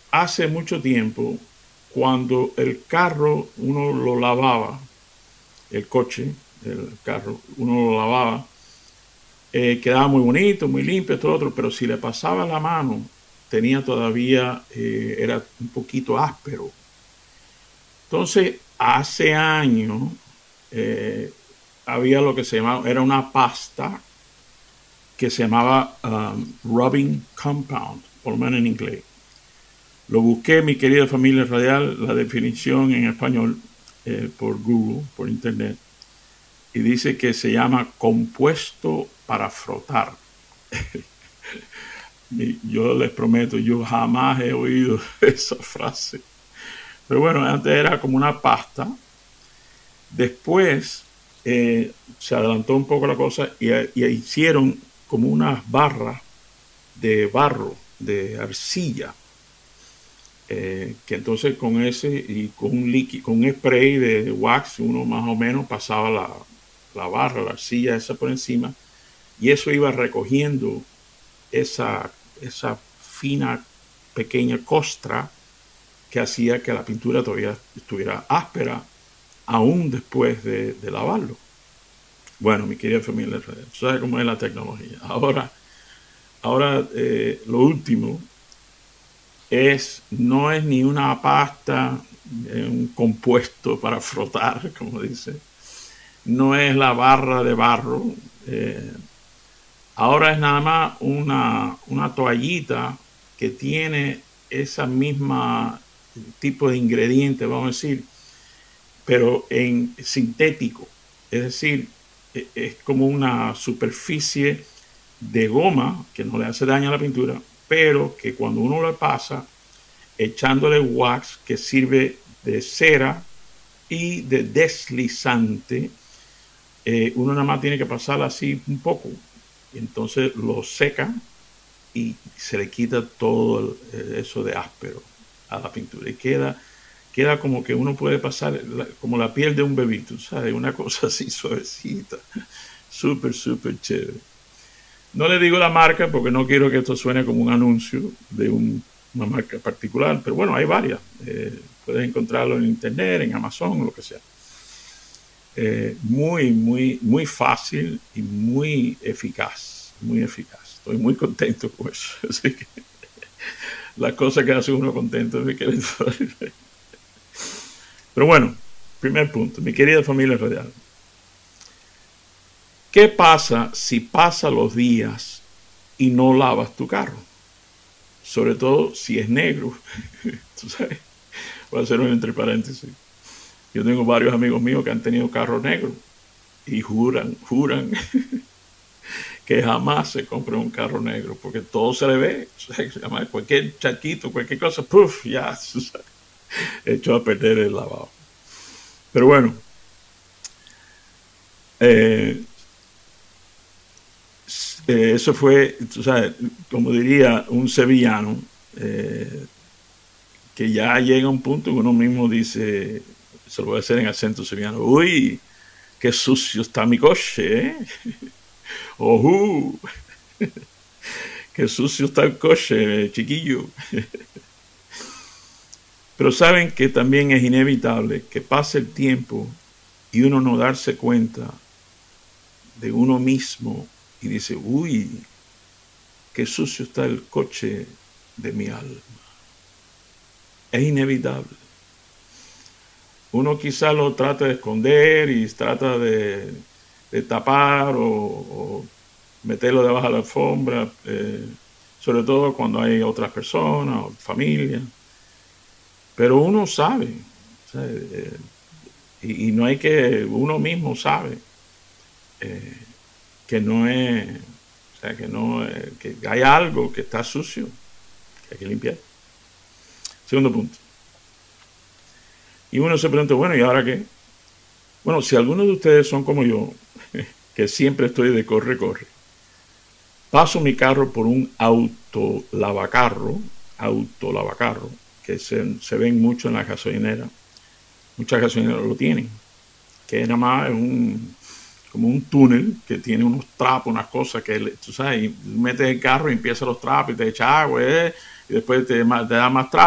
hace mucho tiempo, cuando el carro uno lo lavaba, el coche, el carro, uno lo lavaba, quedaba muy bonito, muy limpio, todo otro, pero si le pasaba la mano, tenía todavía, era un poquito áspero. Entonces, hace años, eh, había lo que se llamaba, era una pasta que se llamaba rubbing compound, por lo menos en inglés. Lo busqué, mi querida familia radial, la definición en español por Google, por internet, y dice que se llama compuesto para frotar. Y yo les prometo, yo jamás he oído esa frase. Pero bueno, antes era como una pasta. Después se adelantó un poco la cosa y hicieron como unas barras de barro, de arcilla, que entonces con ese y con un líquido, con un spray de wax, uno más o menos pasaba la barra, la arcilla esa por encima, y eso iba recogiendo esa fina pequeña costra que hacía que la pintura todavía estuviera áspera aún después de lavarlo. Bueno, mi querida familia, ¿sabes cómo es la tecnología? Ahora, lo último no es ni una pasta, un compuesto para frotar, como dice, no es la barra de barro, eh, ahora es nada más una toallita que tiene esa misma tipo de ingrediente, vamos a decir, pero en sintético. Es decir, es como una superficie de goma que no le hace daño a la pintura, pero que cuando uno la pasa, echándole wax que sirve de cera y de deslizante, uno nada más tiene que pasarla así un poco. Y entonces lo seca y se le quita todo eso de áspero a la pintura. Y queda como que uno puede pasar como la piel de un bebito, ¿sabes? Una cosa así suavecita. Súper, súper chévere. No le digo la marca porque no quiero que esto suene como un anuncio de una marca particular, pero bueno, hay varias. Puedes encontrarlo en internet, en Amazon, lo que sea. Muy, muy, muy fácil y muy eficaz. Muy eficaz. Estoy muy contento con eso. Así que las cosas que hace uno contento, mi querido. Pero bueno, primer punto, mi querida familia radial. ¿Qué pasa si pasan los días y no lavas tu carro? Sobre todo si es negro. ¿Tú sabes? Voy a hacer un entre paréntesis. Yo tengo varios amigos míos que han tenido carros negros y juran que jamás se compre un carro negro porque todo se le ve. Cualquier charquito, cualquier cosa, puff, ya echó a perder el lavado. Pero bueno, eh, eso fue, tú sabes, como diría un sevillano, que ya llega un punto que uno mismo dice, se lo voy a hacer en acento sevillano, uy, qué sucio está mi coche, ¿eh? Ojú, qué sucio está el coche, chiquillo. Pero saben que también es inevitable que pase el tiempo y uno no darse cuenta de uno mismo y dice, uy, qué sucio está el coche de mi alma. Es inevitable. Uno quizá lo trata de esconder y trata de tapar o meterlo debajo de la alfombra, sobre todo cuando hay otras personas o familia. Pero uno sabe, ¿sabe? Y no hay que, uno mismo sabe eh, que no es, o sea, que no, que hay algo que está sucio, que hay que limpiar. Segundo punto. Y uno se pregunta, bueno, ¿y ahora qué? Bueno, si algunos de ustedes son como yo, que siempre estoy de corre, corre, paso mi carro por un autolavacarro, que se ven mucho en la gasolinera. Muchas gasolineras lo tienen, que es nada más como un túnel que tiene unos trapos, unas cosas que tú sabes, y metes el carro y empieza los trapos y te echa agua, y después te da más trapos